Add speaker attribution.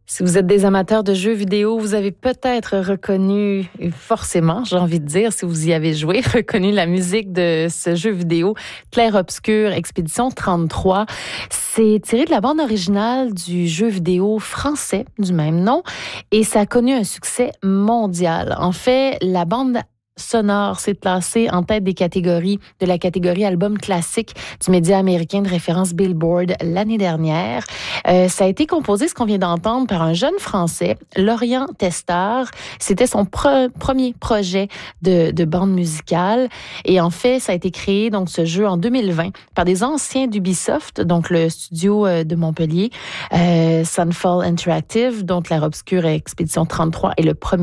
Speaker 1: Si vous êtes des amateurs de jeux vidéo, vous avez peut-être reconnu, et forcément, j'ai envie de dire, si vous y avez joué, reconnu la musique de ce jeu vidéo Clair-Obscur Expédition 33. C'est tiré de la bande originale du jeu vidéo français du même nom et ça a connu un succès mondial. En fait, la bande sonore s'est classée en tête des catégories de la catégorie album classique du média américain de référence Billboard l'année dernière. Ça a été composé, ce qu'on vient d'entendre, par un jeune Français, Lorient Testard. C'était son premier projet de bande musicale. Et en fait, ça a été créé, donc, ce jeu en 2020 par des anciens d'Ubisoft, donc le studio de Montpellier, Sunfall Interactive, dont Clair-Obscur Expédition 33 est le premier